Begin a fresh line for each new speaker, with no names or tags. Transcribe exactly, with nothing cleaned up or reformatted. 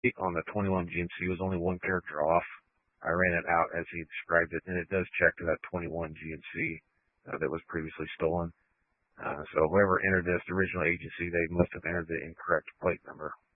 on the twenty-one G M C was only one character off. I ran it out as he described it, and it does check to that twenty-one G M C uh, that was previously stolen. Uh, so whoever entered this original agency, they must have entered the incorrect plate number.